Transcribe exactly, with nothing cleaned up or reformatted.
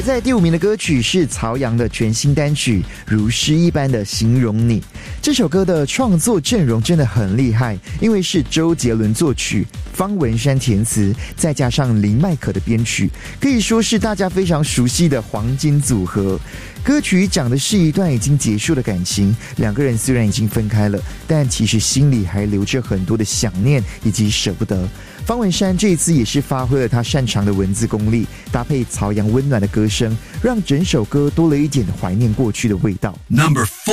在第五名的歌曲是曹阳的全新单曲《如诗一般的形容你》。这首歌的创作阵容真的很厉害，因为是周杰伦作曲，方文山填词，再加上林迈可的编曲，可以说是大家非常熟悉的黄金组合。歌曲讲的是一段已经结束的感情，两个人虽然已经分开了，但其实心里还留着很多的想念以及舍不得。方文山这一次也是发挥了他擅长的文字功力，搭配曹阳温暖的歌声，让整首歌多了一点怀念过去的味道。Number four